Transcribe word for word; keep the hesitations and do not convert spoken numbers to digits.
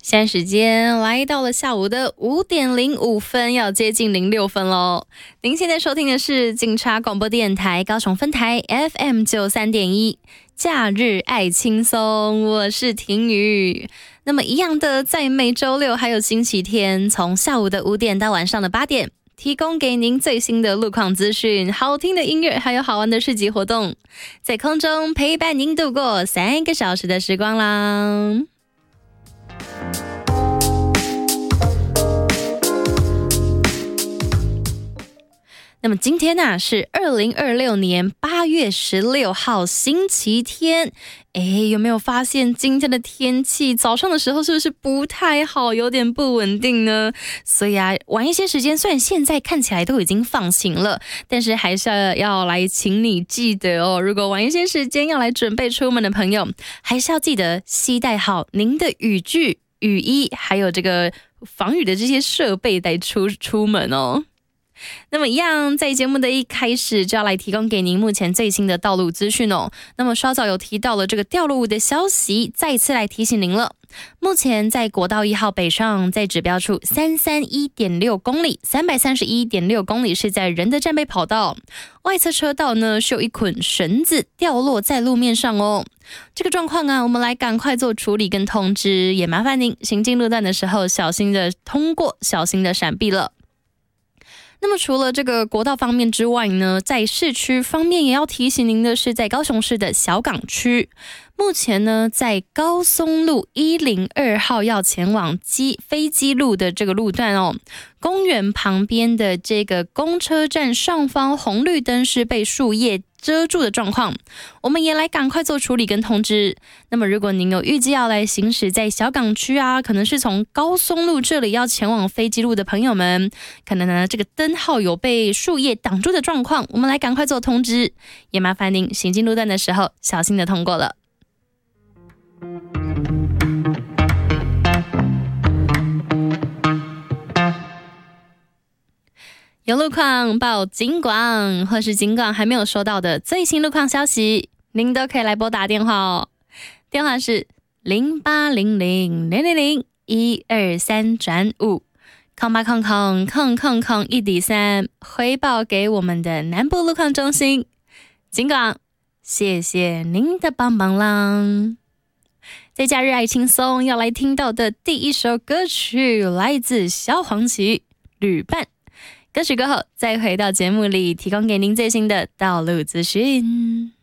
现在时间来到了下午的五点零五分，要接近零六分喽。您现在收听的是警察广播电台高雄分台 F M 九三点一，假日爱轻松，我是婷宇。那么一样的，在每周六还有星期天，从下午的五点到晚上的八点。提供给您最新的路况资讯、好听的音乐，还有好玩的市集活动，在空中陪伴您度过三个小时的时光啦。那么今天呢、啊、是二零二六年八月十六号星期天，诶，有没有发现今天的天气早上的时候是不是不太好，有点不稳定呢？所以啊，晚一些时间，虽然现在看起来都已经放晴了，但是还是要来请你记得哦，如果晚一些时间要来准备出门的朋友，还是要记得携带好您的雨具、雨衣，还有这个防雨的这些设备带出出门哦。那么一样，在节目的一开始就要来提供给您目前最新的道路资讯哦。那么稍早有提到了这个掉落物的消息，再一次来提醒您了。目前在国道一号北上，在指标处三三一点六公里，三百三十一点六公里是在仁德站北跑道外侧车道呢，是有一捆绳子掉落在路面上哦。这个状况啊，我们来赶快做处理跟通知，也麻烦您行进路段的时候小心的通过，小心的闪避了。那么除了这个国道方面之外呢，在市区方面也要提醒您的是，在高雄市的小港区，目前呢在高松路一零二号要前往基飞机路的这个路段哦，公园旁边的这个公车站上方红绿灯是被树叶遮住的状况，我们也来赶快做处理跟通知。那么如果您有预计要来行驶在小港区啊，可能是从高松路这里要前往飞机路的朋友们，可能呢这个灯号有被树叶挡住的状况，我们来赶快做通知，也麻烦您行进路段的时候小心的通过了。有路况报警广，或是警广还没有收到的最新路况消息，您都可以来拨打电话哦。电话是零八零零零零零一二三转五，空八空空空空空一底三，回报给我们的南部路况中心。警广，谢谢您的帮忙啦。在假日爱轻松要来听到的第一首歌曲，来自萧煌奇，旅伴。歌曲过后，再回到节目里，提供给您最新的道路资讯。